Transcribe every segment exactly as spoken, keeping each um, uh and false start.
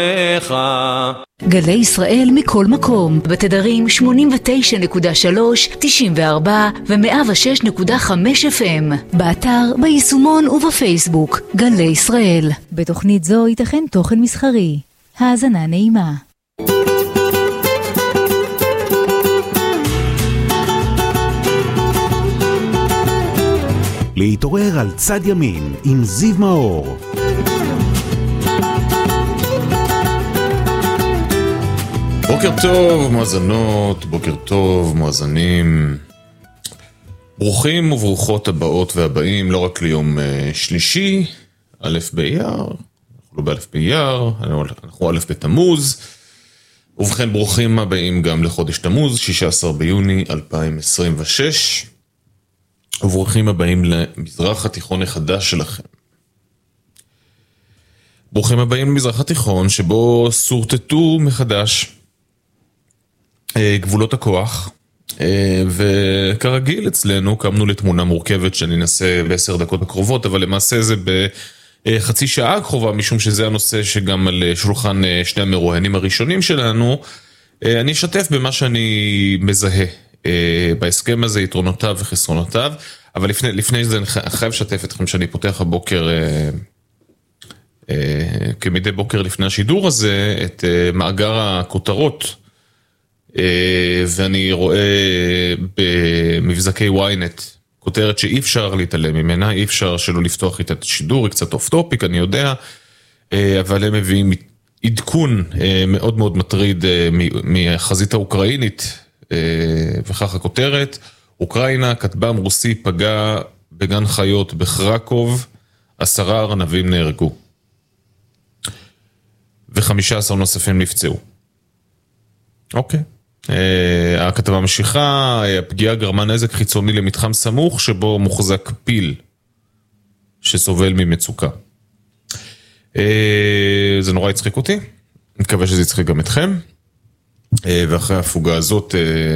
גלי ישראל מכל מקום, בתדרים שמונים ותשע נקודה שלוש, תשעים וארבע ו-מאה ושש נקודה חמש אף אם, באתר, ביישומון ובפייסבוק. גלי ישראל. בתוכנית זו ייתכן תוכן מסחרי. האזנה נעימה. להתעורר על צד ימין עם זיו מאור. בוקר טוב מואזנות, בוקר טוב מואזנים. ברוכים וברוכות הבאות והבאים לא רק ליום שלישי, א' באייר, אנחנו לא באלף באייר, אנחנו א' בתמוז, ובכן ברוכים הבאים גם לחודש תמוז, שישה עשר ביוני אלפיים עשרים ושש, וברוכים הבאים למזרח התיכון החדש שלכם. ברוכים הבאים למזרח התיכון שבו סורטטו מחדש גבולות הכוח, וכרגיל אצלנו קמנו לתמונה מורכבת שאני אנסה בעשר דקות הקרובות, אבל למעשה זה בחצי שעה הקרובה, משום שזה הנושא שגם על שולחן שני המרואיינים הראשונים שלנו. אני אשתף במה שאני מזהה בהסכם הזה, יתרונותיו וחסרונותיו, אבל לפני, לפני זה אני חייב לשתף אתכם שאני פותח הבוקר, כמדי בוקר לפני השידור הזה, את מאגר הכותרות, ואני רואה במבזקי וויינט כותרת שאי אפשר להתעלם ממנה, אי אפשר שלא לפתוח איתה את השידור, היא קצת אוף טופיק אני יודע, אבל הם מביאים עדכון מאוד מאוד מטריד מהחזית האוקראינית, וכך הכותרת: אוקראינה, כטב"ם רוסי פגע בגן חיות בחרקוב, עשרה ארנבים נהרגו וחמישה עשר נוספים נפצעו. אוקיי. הכתבה ממשיכה: הפגיעה גרמה נזק חיצוני למתחם סמוך שבו מוחזק פיל שסובל ממצוקה. זה נורא יצחיק אותי, אני מקווה שזה יצחיק גם אתכם. ואחרי ההפוגה הזאת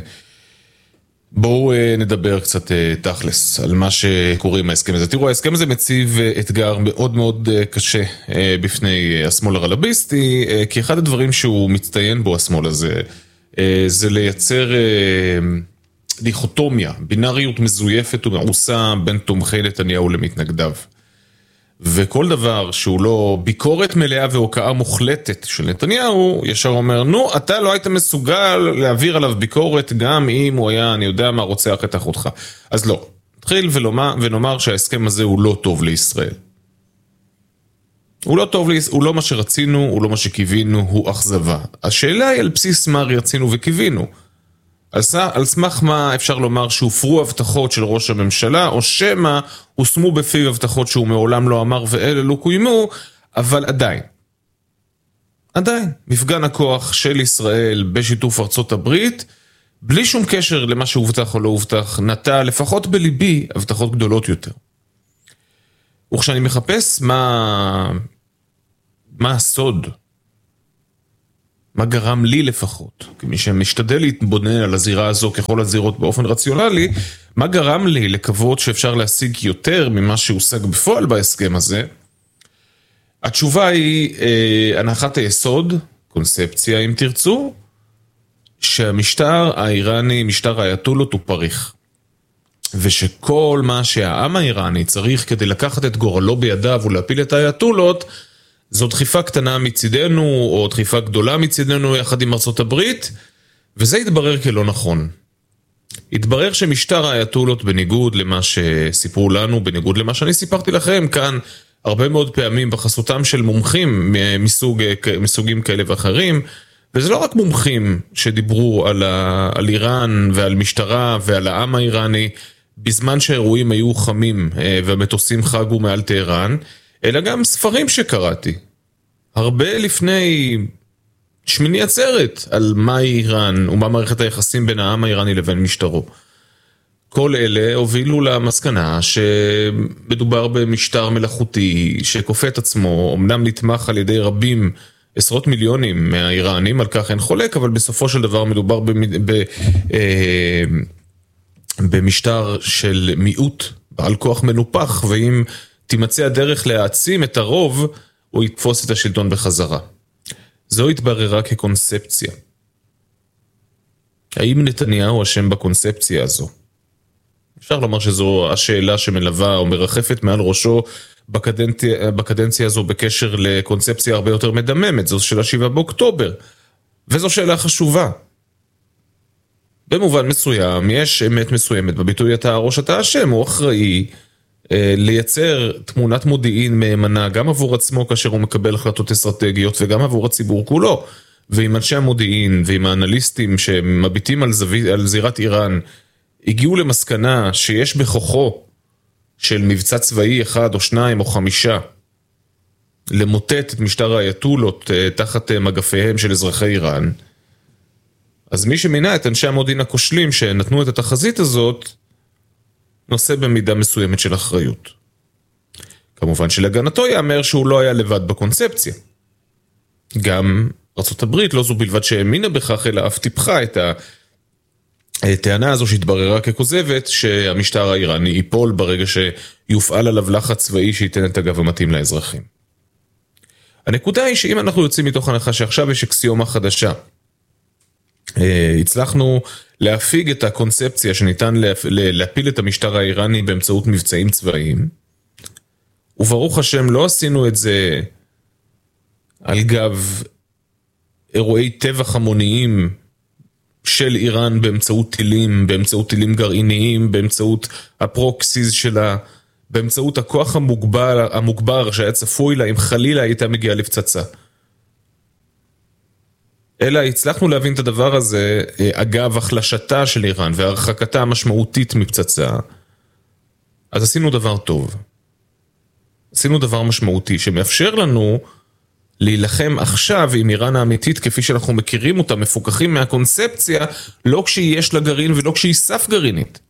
בואו נדבר קצת תכלס על מה שקורה עם ההסכם הזה. תראו, ההסכם הזה מציב אתגר מאוד מאוד קשה בפני השמאל הרלביסטי, כי אחד הדברים שהוא מצטיין בו השמאל הזה זה לייצר דיכוטומיה, בינאריות מזויפת ומעושה בין תומכי נתניהו למתנגדיו. וכל דבר שהוא לא ביקורת מלאה והוקעה מוחלטת של נתניהו, ישר אומר, נו, אתה לא היית מסוגל להעביר עליו ביקורת גם אם הוא היה, אני יודע מה, רוצח את אחותך. אז לא, נתחיל ולומר, ונאמר שההסכם הזה הוא לא טוב לישראל. הוא לא טוב, הוא לא מה שרצינו, הוא לא מה שקיווינו, הוא אכזבה. השאלה היא על בסיס מה רצינו וקיווינו. על, על סמך מה אפשר לומר שהופרו הבטחות של ראש הממשלה, או שמה הושמו בפיו הבטחות שהוא מעולם לא אמר ואלה לא קוימו, אבל עדיין. עדיין, מפגן הכוח של ישראל בשיתוף ארצות הברית, בלי שום קשר למה שהובטח או לא הובטח, נטע לפחות בליבי הבטחות גדולות יותר. וכשאני מחפש מה, מה הסוד, מה גרם לי לפחות, כמי שמשתדל להתבונן על הזירה הזו ככל הזירות באופן רציונלי, מה גרם לי לקוות שאפשר להשיג יותר ממה שהושג בפועל בהסכם הזה? התשובה היא אה, הנחת היסוד, קונספציה אם תרצו, שהמשטר האיראני, משטר האייתולות הוא פריך. ושכל מה שהעם האיראני צריך כדי לקחת את גורלו בידיו ולהפיל את האייתולות, זו דחיפה קטנה מצידנו, או דחיפה גדולה מצידנו יחד עם ארצות הברית, וזה התברר כלא נכון. התברר שמשטר האייתולות, בניגוד למה שסיפרו לנו, בניגוד למה שאני סיפרתי לכם כאן, הרבה מאוד פעמים בחסותם של מומחים מסוג, מסוגים כאלה ואחרים, וזה לא רק מומחים שדיברו על, ה, על איראן ועל משטרה ועל העם האיראני, בזמן שהאירועים היו חמים והמטוסים חגו מעל טהרן, אלא גם ספרים שקראתי, הרבה לפני שמיני עצרת, על מהי איראן ומה מערכת היחסים בין העם האיראני לבין משטרו. כל אלה הובילו למסקנה שמדובר במשטר מלאכותי שכופה את עצמו, אמנם נתמך על ידי רבים, עשרות מיליונים מהאיראנים, על כך אין חולק, אבל בסופו של דבר מדובר במ... ב... במשטר של מיעוט, בעל כוח מנופח, ואם תימצא הדרך להעצים את הרוב, הוא יתפוס את השלטון בחזרה. וזו התבררה כקונספציה. האם נתניהו אשם בקונספציה הזו? אפשר לומר שזו השאלה שמלווה או מרחפת מעל ראשו בקדנציה, בקדנציה הזו בקשר לקונספציה הרבה יותר מדממת, זו של השבעה באוקטובר. וזו שאלה חשובה. במובן מסוים, יש אמת מסוימת בביטוי אתה הראש אתה אשם, הוא אחראי אה, לייצר תמונת מודיעין מהימנה גם עבור עצמו כאשר הוא מקבל החלטות אסטרטגיות וגם עבור הציבור כולו. ועם אנשי המודיעין ועם האנליסטים שמביטים על, זווי, על זירת איראן, הגיעו למסקנה שיש בכוחו של מבצע צבאי אחד או שניים או חמישה למוטט את משטר האייתולות תחת מגפיהם של אזרחי איראן, אז מי שמינה את אנשי המודיעין הכושלים שנתנו את התחזית הזאת, נושא במידה מסוימת של אחריות. כמובן שלהגנתו יאמר שהוא לא היה לבד בקונספציה. גם ארצות הברית לא זו בלבד שהאמינה בכך, אלא אף טיפחה את הטענה הזו שהתבררה ככוזבת, שהמשטר האיראני ייפול ברגע שיופעל עליו לחץ צבאי שייתן את הגב המתאים לאזרחים. הנקודה היא שאם אנחנו יוצאים מתוך הנחה שעכשיו יש אקסיומה חדשה, הצלחנו להפיג את הקונספציה שניתן להפיל את המשטר האיראני באמצעות מבצעים צבאיים, וברוך השם לא עשינו את זה על גב אירועי טבח המוניים של איראן באמצעות טילים, באמצעות טילים גרעיניים, באמצעות הפרוקסיז שלה, באמצעות הכוח המוגבר, המוגבר שהיה צפוי לה אם חלילה הייתה מגיעה לפצצה. אלא הצלחנו להבין את הדבר הזה אגב החלשתה של איראן והרחקתה המשמעותית מפצצה. אז עשינו דבר טוב. עשינו דבר משמעותי שמאפשר לנו להילחם עכשיו עם איראן האמיתית כפי שאנחנו מכירים אותה, מפוקחים מהקונספציה, לא כשיש לה גרעין ולא כשהיא סף גרעינית.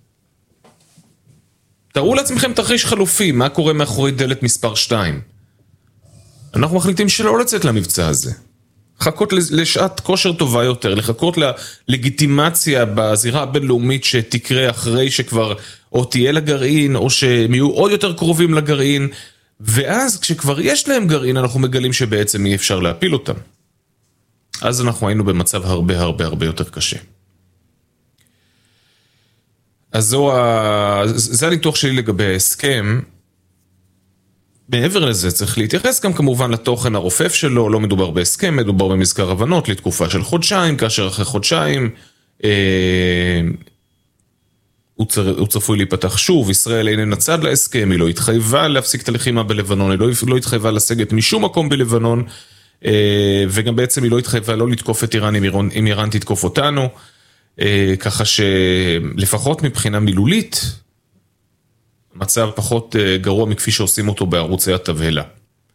תראו לעצמכם תרחיש חלופי, מה קורה מאחורי דלת מספר שתיים. אנחנו מחליטים שלא לצאת למבצע הזה. לחכות לשעת כושר טובה יותר, לחכות ללגיטימציה בזירה הבינלאומית שתקרה אחרי שכבר או תהיה לגרעין, או שהם יהיו עוד יותר קרובים לגרעין, ואז כשכבר יש להם גרעין, אנחנו מגלים שבעצם אי אפשר להפיל אותם. אז אנחנו היינו במצב הרבה הרבה הרבה יותר קשה. אז זו ה... זה הניתוח שלי לגבי ההסכם. מעבר לזה צריך להתייחס גם כמובן לתוכן הרופף שלו, לא מדובר בהסכם, מדובר במזכר הבנות לתקופה של חודשיים, כאשר אחרי חודשיים אה... הוא, צר... הוא צפוי להיפתח שוב, ישראל איננה צד להסכם, היא לא התחייבה להפסיק את הלחימה בלבנון, היא לא, לא התחייבה לסגת משום מקום בלבנון, אה... וגם בעצם היא לא התחייבה לא לתקוף את איראן אם איראן, אם איראן תתקוף אותנו, אה... ככה שלפחות מבחינה מילולית, מצב פחות גרוע מכפי שעושים אותו בערוצי התבהלה.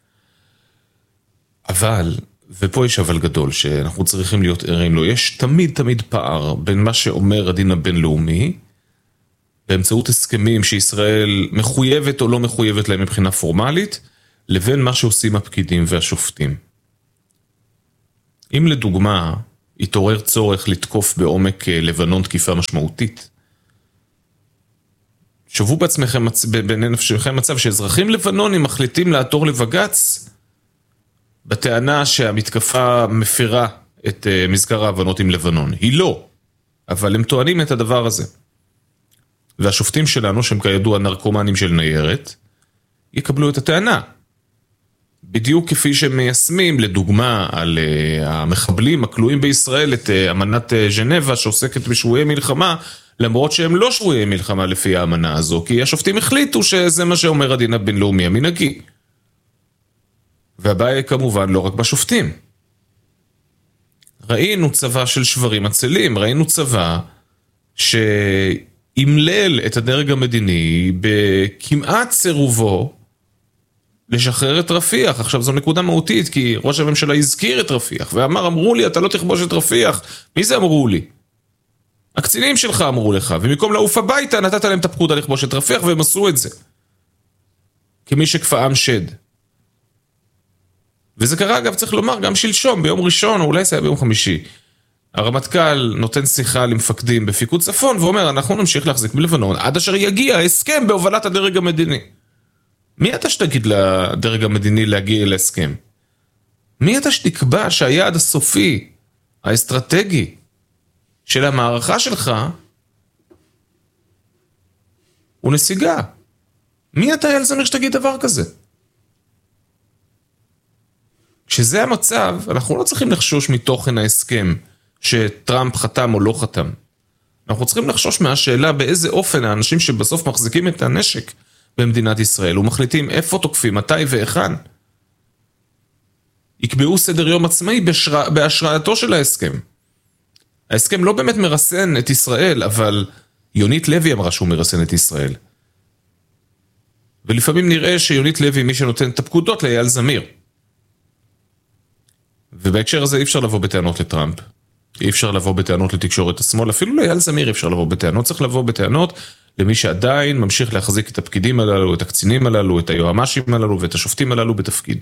אבל, ופה יש אבל גדול שאנחנו צריכים להיות ערים לו, יש תמיד תמיד פער בין מה שאומר הדין הבינלאומי, באמצעות הסכמים שישראל מחויבת או לא מחויבת להם מבחינה פורמלית, לבין מה שעושים הפקידים והשופטים. אם לדוגמה יתעורר צורך לתקוף בעומק לבנון תקיפה משמעותית, שוו בעצמכם, בנפשכם מצב שאזרחים לבנונים מחליטים לעתור לבגץ בטענה שהמתקפה מפירה את מזכר ההבנות עם לבנון. היא לא, אבל הם טוענים את הדבר הזה. והשופטים שלנו, שהם כידוע נרקומנים של ניירת, יקבלו את הטענה. בדיוק כפי שמיישמים, לדוגמה, על המחבלים הכלואים בישראל, את אמנת ז'נבה שעוסקת בשבויי מלחמה, למרות שהם לא שבויי מלחמה לפי האמנה הזו, כי השופטים החליטו שזה מה שאומר הדין הבינלאומי המנהגי. והבעיה כמובן לא רק בשופטים. ראינו צבא של שברים עצלים, ראינו צבא שהמלל את הדרג המדיני בכמעט סירובו לשחרר את רפיח. עכשיו זו נקודה מהותית, כי ראש הממשלה הזכיר את רפיח, ואמר, אמרו לי, אתה לא תכבוש את רפיח. מי זה אמרו לי? הקצינים שלך אמרו לך, ומקום לעוף הביתה נתת להם את הפקודה לכבוש את רפיח, והם עשו את זה. כמי שכפאם שד. וזה קרה, אגב, צריך לומר, גם שלשום, ביום ראשון, או אולי זה היה ביום חמישי. הרמטכ"ל נותן שיחה למפקדים בפיקוד צפון, ואומר, אנחנו נמשיך להחזיק בלבנון, עד אשר יגיע הסכם בהובלת הדרג המדיני. מי אתה שתגיד לדרג המדיני להגיע להסכם? מי אתה שתקבע שהיעד הסופי, האסטרטגי של המערכה שלך, הוא נסיגה? מי אתה אייל זמיר שתגיד דבר כזה? כשזה המצב, אנחנו לא צריכים לחשוש מתוכן ההסכם שטראמפ חתם או לא חתם. אנחנו צריכים לחשוש מהשאלה באיזה אופן האנשים שבסוף מחזיקים את הנשק במדינת ישראל ומחליטים איפה תוקפים, מתי ואיכן, יקבעו סדר יום עצמאי בהשרא, בהשראתו של ההסכם. ההסכם לא באמת מרסן את ישראל, אבל יונית לוי אמרה שהוא מרסן את ישראל. ולפעמים נראה שיונית לוי מי שנותן את הפקודות לאייל זמיר. ובהקשר הזה אי אפשר לבוא בטענות לטראמפ. אי אפשר לבוא בטענות לתקשורת השמאל, אפילו לאייל זמיר אי אפשר לבוא בטענות, צריך לבוא בטענות למי שעדיין ממשיך להחזיק את הפקידים הללו, את הקצינים הללו, את היועמ"שים הללו ואת השופטים הללו בתפקיד.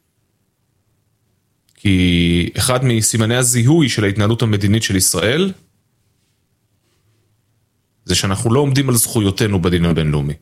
כי אחד מסימני הזיהוי של ההתנהלות המדינית של ישראל, זה שאנחנו לא עומדים על זכויותינו בדין הבינלאומי.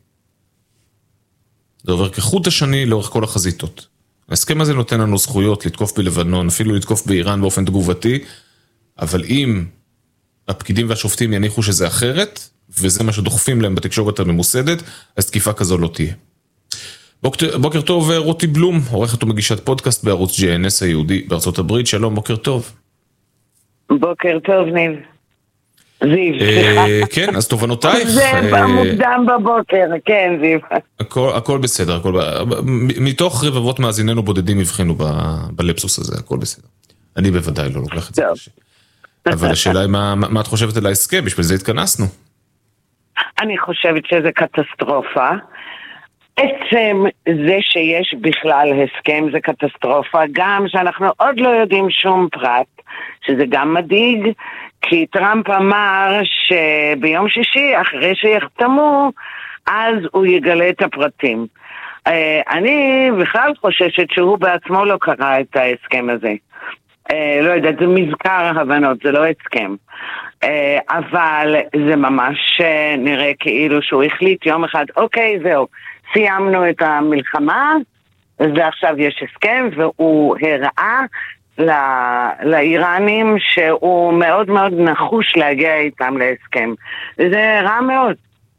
זה עובר כחוט השני לאורך כל החזיתות. ההסכם הזה נותן לנו זכויות לתקוף בלבנון, אפילו לתקוף באיראן באופן תגובתי, אבל אם הפקידים והשופטים יניחו שזה אחרת, וזה מה שדוחפים להם בתקשורת הממוסדת, אז תקיפה כזו לא תהיה. בוקר, בוקר טוב רותי בלום, עורכת ומגישת פודקאסט בערוץ ג'י אן אס היהודי בארצות הברית, שלום, בוקר טוב. בוקר טוב ניב. זיו, סליחה. כן, אז תובנותייך. זה מוקדם בבוקר, כן זיו. הכל, הכל בסדר, הכל, מתוך רבבות מאזיננו בודדים הבחינו בלפסוס הזה, הכל בסדר. אני בוודאי לא לוקח את זה קשה. אבל השאלה היא מה, מה את חושבת על ההסכם, בשביל זה התכנסנו. אני חושבת שזה קטסטרופה. עצם זה שיש בכלל הסכם זה קטסטרופה, גם שאנחנו עוד לא יודעים שום פרט, שזה גם מדאיג, כי טראמפ אמר שביום שישי, אחרי שיחתמו, אז הוא יגלה את הפרטים. אני בכלל חוששת שהוא בעצמו לא קרא את ההסכם הזה. לא יודעת, זה מזכר הבנות, זה לא הסכם. אבל זה ממש נראה כאילו שהוא החליט יום אחד, אוקיי, זהו, סיימנו את המלחמה, ועכשיו יש הסכם, והוא הראה לאיראנים שהוא מאוד מאוד נחוש להגיע איתם להסכם. זה רע מאוד.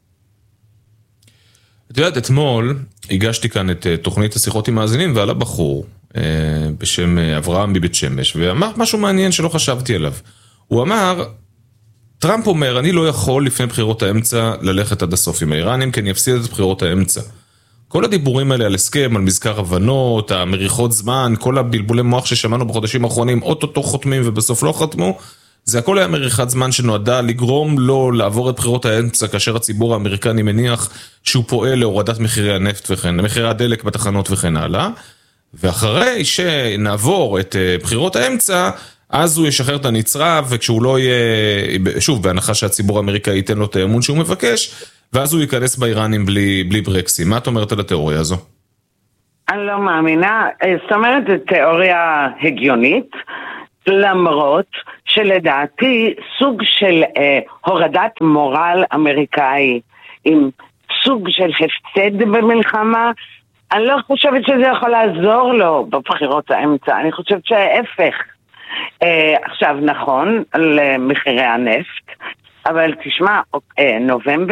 את יודעת, אתמול הגשתי כאן את תוכנית השיחות עם מאזינים, ועלה בחור בשם אברהם מבית שמש, ואמר משהו מעניין שלא חשבתי עליו. הוא אמר, טראמפ אומר, אני לא יכול לפני בחירות האמצע ללכת עד הסוף עם האיראנים, כי אני אפסיד את בחירות האמצע. כל הדיבורים האלה על הסכם, על מזכר הבנות, המריחות זמן, כל הבלבולי מוח ששמענו בחודשים האחרונים, אוטוטו חותמים ובסוף לא חתמו, זה הכל היה מריחת זמן שנועדה לגרום לו לעבור את בחירות האמצע, כאשר הציבור האמריקני מניח שהוא פועל להורדת מחירי הנפט וכן, מחירי הדלק בתחנות וכן הלאה, ואחרי שנעבור את בחירות האמצע, אז הוא ישחרר את הנצרב, וכשהוא לא יהיה, שוב, בהנחה שהציבור האמריקאי ייתן לו את האמון שהוא מבקש, ואז הוא ייכנס באיראנים בלי, בלי ברקסים. מה את אומרת על התיאוריה הזו? אני לא מאמינה. זאת אומרת, זו תיאוריה הגיונית, למרות שלדעתי סוג של אה, הורדת מורל אמריקאי, עם סוג של הפסד במלחמה, אני לא חושבת שזה יכול לעזור לו בבחירות האמצע. אני חושבת שההפך. אה, עכשיו נכון, על מחירי הנפט, אבל תשמע, אה, נובמבר,